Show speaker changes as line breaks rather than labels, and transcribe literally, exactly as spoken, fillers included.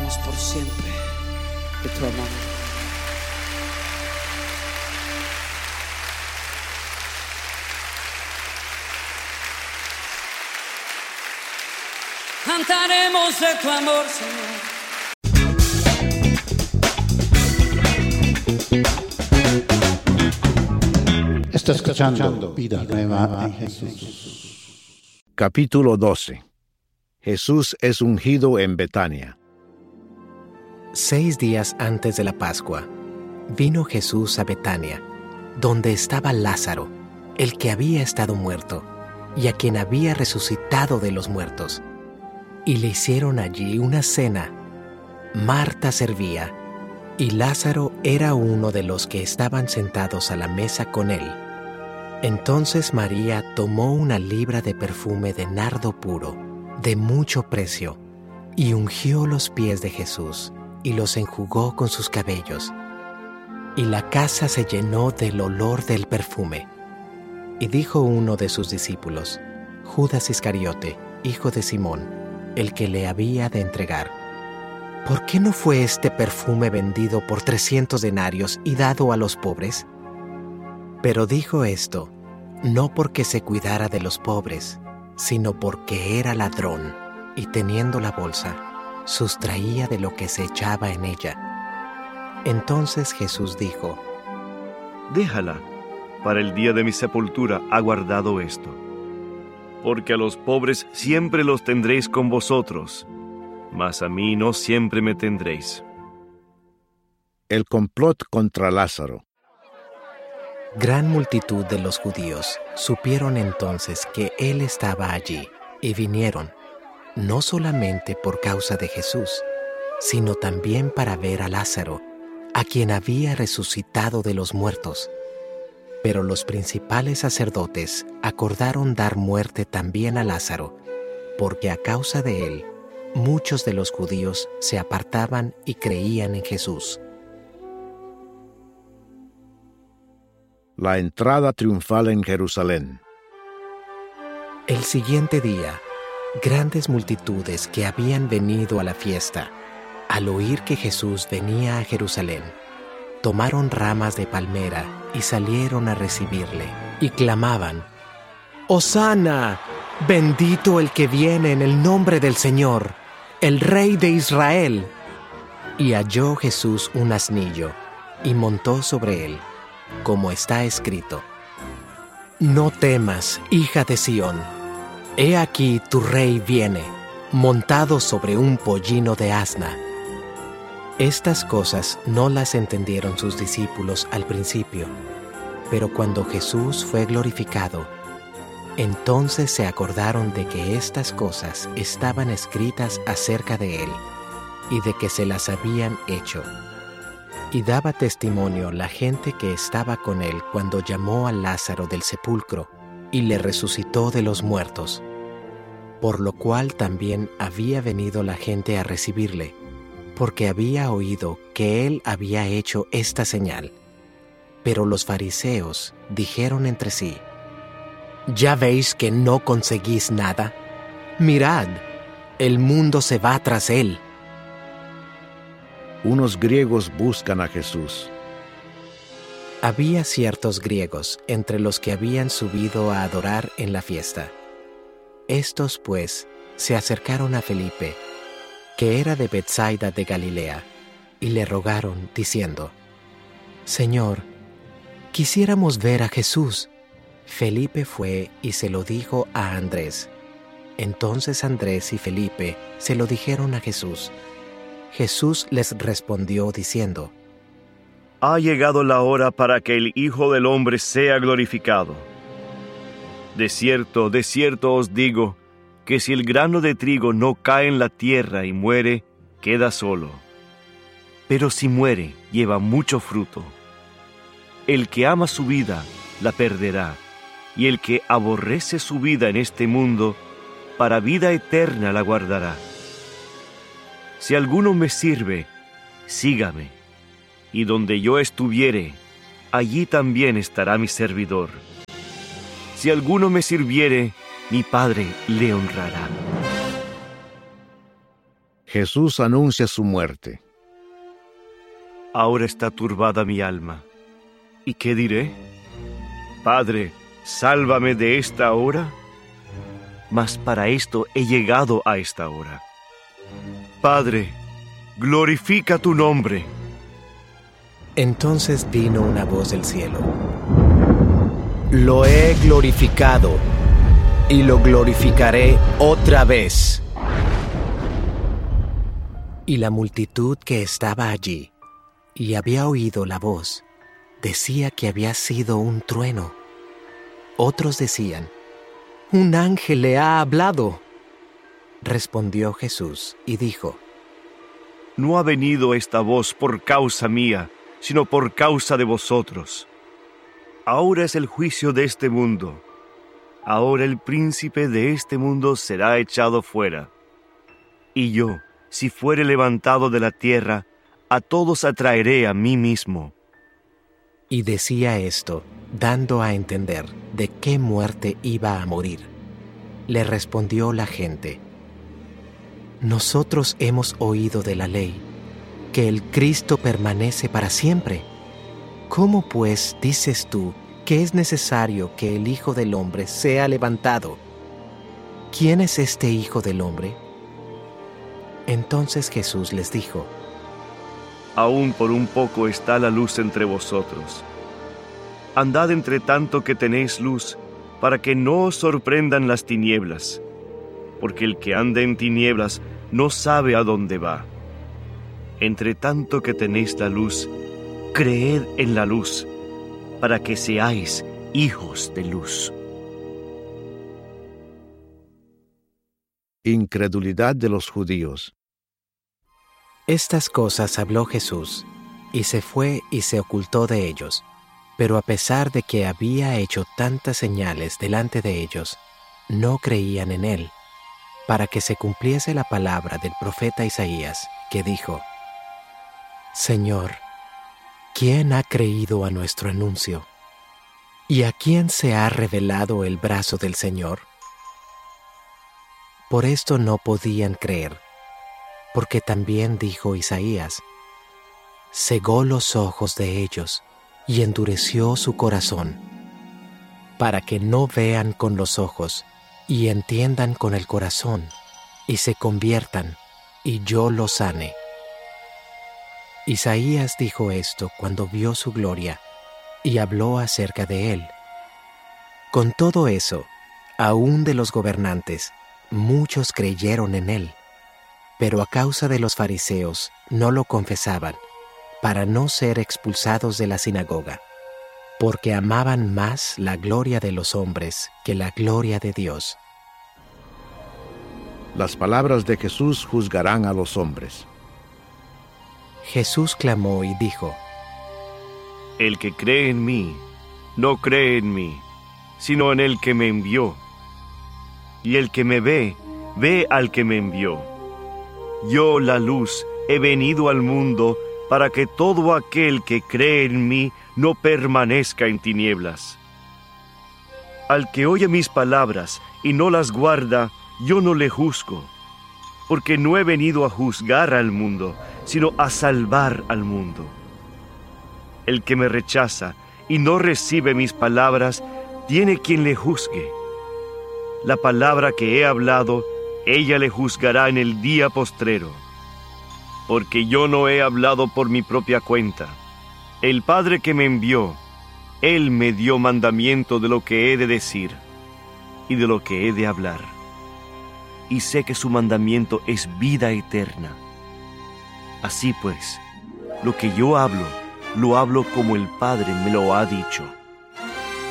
acordarnos por siempre de tu amor. Cantaremos de tu amor, Señor.
Está escuchando Vida Nueva en Jesús.
Capítulo doce. Jesús es ungido en Betania.
Seis días antes de la Pascua, vino Jesús a Betania, donde estaba Lázaro, el que había estado muerto, y a quien había resucitado de los muertos. Y le hicieron allí una cena. Marta servía, y Lázaro era uno de los que estaban sentados a la mesa con él. Entonces María tomó una libra de perfume de nardo puro, de mucho precio, y ungió los pies de Jesús, y los enjugó con sus cabellos. Y la casa se llenó del olor del perfume. Y dijo uno de sus discípulos, Judas Iscariote, hijo de Simón, el que le había de entregar: ¿por qué no fue este perfume vendido por trescientos denarios y dado a los pobres? Pero dijo esto, no porque se cuidara de los pobres, sino porque era ladrón, y teniendo la bolsa, sustraía de lo que se echaba en ella. Entonces Jesús dijo:
déjala, para el día de mi sepultura ha guardado esto. Porque a los pobres siempre los tendréis con vosotros, mas a mí no siempre me tendréis.
El complot contra Lázaro.
Gran multitud de los judíos supieron entonces que él estaba allí, y vinieron, no solamente por causa de Jesús, sino también para ver a Lázaro, a quien había resucitado de los muertos. Pero los principales sacerdotes acordaron dar muerte también a Lázaro, porque a causa de él, muchos de los judíos se apartaban y creían en Jesús.
La entrada triunfal en Jerusalén.
El siguiente día, grandes multitudes que habían venido a la fiesta, al oír que Jesús venía a Jerusalén, tomaron ramas de palmera y salieron a recibirle, y clamaban: ¡Hosana! ¡Bendito el que viene en el nombre del Señor, el Rey de Israel! Y halló Jesús un asnillo, y montó sobre él, como está escrito: No temas, hija de Sión, he aquí tu rey viene, montado sobre un pollino de asna. Estas cosas no las entendieron sus discípulos al principio, pero cuando Jesús fue glorificado, entonces se acordaron de que estas cosas estaban escritas acerca de él, y de que se las habían hecho. Y daba testimonio la gente que estaba con él cuando llamó a Lázaro del sepulcro y le resucitó de los muertos, por lo cual también había venido la gente a recibirle, porque había oído que él había hecho esta señal. Pero los fariseos dijeron entre sí: ¿Ya veis que no conseguís nada? Mirad, el mundo se va tras él.
Unos griegos buscan a Jesús.
Había ciertos griegos entre los que habían subido a adorar en la fiesta. Estos, pues, se acercaron a Felipe, que era de Betsaida de Galilea, y le rogaron, diciendo: Señor, quisiéramos ver a Jesús. Felipe fue y se lo dijo a Andrés. Entonces Andrés y Felipe se lo dijeron a Jesús. Jesús les respondió diciendo:
Ha llegado la hora para que el Hijo del Hombre sea glorificado. De cierto, de cierto os digo, que si el grano de trigo no cae en la tierra y muere, queda solo. Pero si muere, lleva mucho fruto. El que ama su vida, la perderá, y el que aborrece su vida en este mundo, para vida eterna la guardará. Si alguno me sirve, sígame, y donde yo estuviere, allí también estará mi servidor. Si alguno me sirviere, mi Padre le honrará.
Jesús anuncia su muerte.
Ahora está turbada mi alma. ¿Y qué diré? Padre, sálvame de esta hora. Mas para esto he llegado a esta hora. Padre, glorifica tu nombre.
Entonces vino una voz del cielo. Lo he glorificado y lo glorificaré otra vez. Y la multitud que estaba allí y había oído la voz decía que había sido un trueno. Otros decían: un ángel le ha hablado. Respondió Jesús y dijo:
No ha venido esta voz por causa mía, sino por causa de vosotros. Ahora es el juicio de este mundo. Ahora el príncipe de este mundo será echado fuera. Y yo, si fuere levantado de la tierra, a todos atraeré a mí mismo.
Y decía esto, dando a entender de qué muerte iba a morir. Le respondió la gente: Nosotros hemos oído de la ley, que el Cristo permanece para siempre. ¿Cómo pues dices tú que es necesario que el Hijo del Hombre sea levantado? ¿Quién es este Hijo del Hombre? Entonces Jesús les dijo:
Aún por un poco está la luz entre vosotros. Andad entre tanto que tenéis luz, para que no os sorprendan las tinieblas, porque el que anda en tinieblas no sabe a dónde va. Entre tanto que tenéis la luz, creed en la luz, para que seáis hijos de luz.
Incredulidad de los judíos.
Estas cosas habló Jesús, y se fue y se ocultó de ellos. Pero a pesar de que había hecho tantas señales delante de ellos, no creían en él, para que se cumpliese la palabra del profeta Isaías, que dijo: Señor, ¿quién ha creído a nuestro anuncio? ¿Y a quién se ha revelado el brazo del Señor? Por esto no podían creer, porque también dijo Isaías: cegó los ojos de ellos y endureció su corazón, para que no vean con los ojos y entiendan con el corazón y se conviertan y yo los sane. Isaías dijo esto cuando vio su gloria y habló acerca de él. Con todo eso, aún de los gobernantes, muchos creyeron en él, pero a causa de los fariseos no lo confesaban, para no ser expulsados de la sinagoga, porque amaban más la gloria de los hombres que la gloria de Dios.
Las palabras de Jesús juzgarán a los hombres.
Jesús clamó y dijo:
El que cree en mí, no cree en mí, sino en el que me envió. Y el que me ve, ve al que me envió. Yo, la luz, he venido al mundo para que todo aquel que cree en mí no permanezca en tinieblas. Al que oye mis palabras y no las guarda, yo no le juzgo, porque no he venido a juzgar al mundo, sino a salvar al mundo. El que me rechaza y no recibe mis palabras, tiene quien le juzgue. La palabra que he hablado, ella le juzgará en el día postrero. Porque yo no he hablado por mi propia cuenta. El Padre que me envió, Él me dio mandamiento de lo que he de decir y de lo que he de hablar. Y sé que su mandamiento es vida eterna. Así pues, lo que yo hablo, lo hablo como el Padre me lo ha dicho.